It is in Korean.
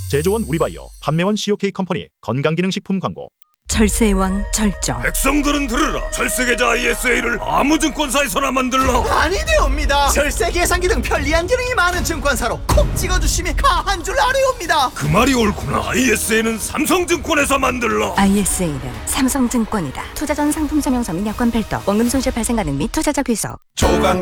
제조원 우리바이오, 판매원 COK 컴퍼니, 건강기능식품 광고. 절세의 왕 절정. 백성들은 들으라. 절세계좌 ISA를 아무 증권사에서나 만들라. 아니되옵니다. 절세 계산기 등 편리한 기능이 많은 증권사로 콕 찍어주시면 가한 줄 아뢰옵니다. 그 말이 옳구나. ISA는 삼성증권에서 만들라. ISA는 삼성증권이다. 투자 전 상품 설명서 및 여건 별도. 원금 손실 발생 가능 및 투자자 귀속. 조강